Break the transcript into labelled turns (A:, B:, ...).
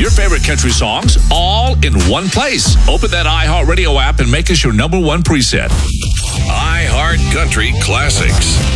A: Your favorite country songs, all in one place. Open that iHeartRadio app and make us your number one preset.
B: iHeart Country Classics.